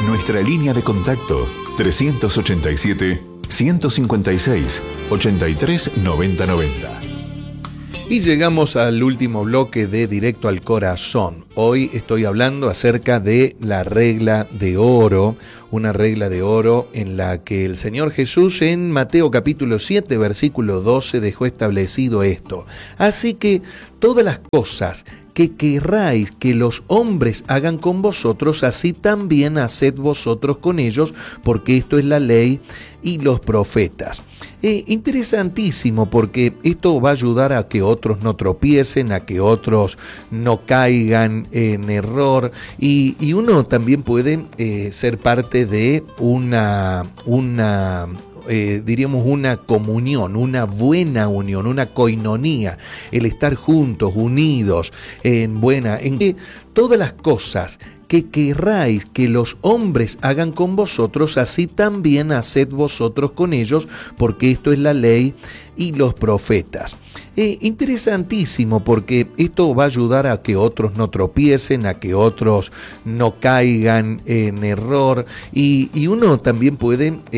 Nuestra línea de contacto 387-156-839090. Y llegamos al último bloque de Directo al Corazón. Hoy estoy hablando acerca de la regla de oro, una regla de oro en la que el Señor Jesús en Mateo capítulo 7, versículo 12 dejó establecido esto. Así que todas las cosas que querráis que los hombres hagan con vosotros, así también haced vosotros con ellos, porque esto es la ley y los profetas. Interesantísimo, porque esto va a ayudar a que otros no tropiecen, a que otros no caigan en error, y uno también puede ser parte de diríamos una comunión, una buena unión, una coinonía, el estar juntos, unidos, en que todas las cosas que querráis que los hombres hagan con vosotros, así también haced vosotros con ellos, porque esto es la ley y los profetas. Interesantísimo, porque esto va a ayudar a que otros no tropiecen, a que otros no caigan en error, y uno también puede